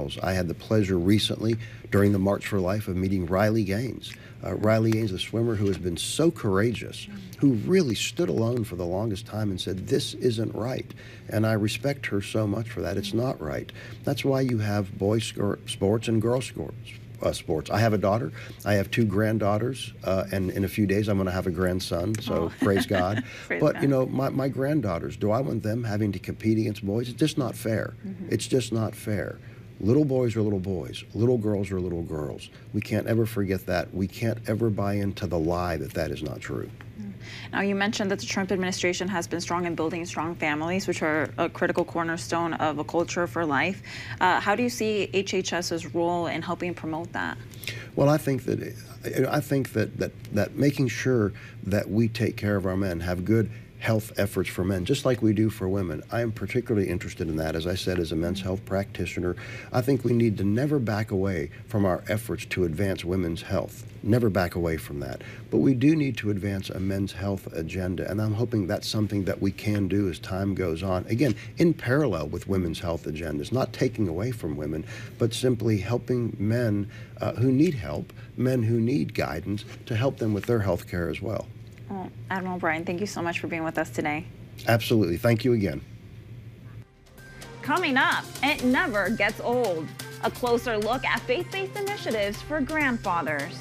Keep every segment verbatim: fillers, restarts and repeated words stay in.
girls. I had the pleasure recently during the March for Life of meeting Riley Gaines. Uh, Riley Gaines, a swimmer who has been so courageous, who really stood alone for the longest time and said, this isn't right. And I respect her so much for that. It's not right. That's why you have boys sports and girls sports. Uh, sports. I have a daughter. I have two granddaughters, uh, and in a few days I'm going to have a grandson, so oh. praise God. praise but, God. you know, my, my granddaughters, do I want them having to compete against boys? It's just not fair. Mm-hmm. It's just not fair. Little boys are little boys. Little girls are little girls. We can't ever forget that. We can't ever buy into the lie that that is not true. Now, you mentioned that the Trump administration has been strong in building strong families, which are a critical cornerstone of a culture for life. Uh, how do you see H H S's role in helping promote that? Well, I think that I think that that that making sure that we take care of our men, have good health efforts for men, just like we do for women. I am particularly interested in that. As I said, as a men's health practitioner, I think we need to never back away from our efforts to advance women's health. Never back away from that. But we do need to advance a men's health agenda, and I'm hoping that's something that we can do as time goes on. Again, in parallel with women's health agendas, not taking away from women, but simply helping men uh, who need help, men who need guidance, to help them with their health care as well. Well, Admiral Bryan, thank you so much for being with us today. Absolutely. Thank you again. Coming up, it never gets old. A closer look at faith-based initiatives for grandfathers.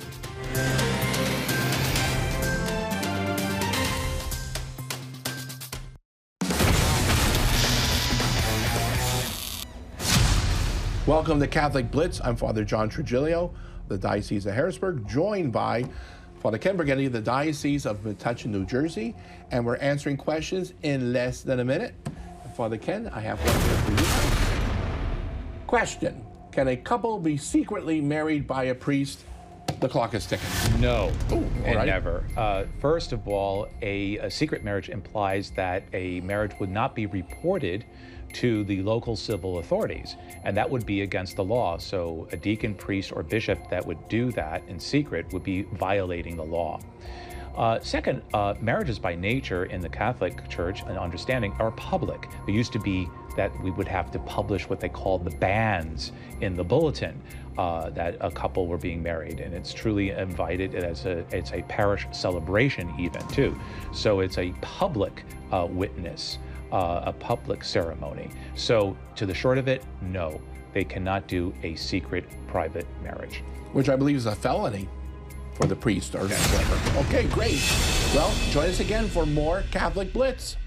Welcome to Catholic Blitz. I'm Father John Trigilio, the Diocese of Harrisburg, joined by Father Ken Brigetti, the Diocese of Metuchen, New Jersey, and we're answering questions in less than a minute. Father Ken, I have one here for you. Question: can a couple be secretly married by a priest? The clock is ticking. No, Ooh, and right. never. Uh, first of all, a, a secret marriage implies that a marriage would not be reported to the local civil authorities, and that would be against the law. So a deacon, priest, or bishop that would do that in secret would be violating the law. Uh, second, uh, marriages by nature in the Catholic Church and understanding are public. There used to be that we would have to publish what they called the banns in the bulletin uh, that a couple were being married, and it's truly invited as a it's a parish celebration even too. So it's a public uh, witness. Uh, a public ceremony. So to the short of it, no, they cannot do a secret private marriage. Which I believe is a felony for the priest or whatever. Okay, great. Well, join us again for more Catholic Blitz.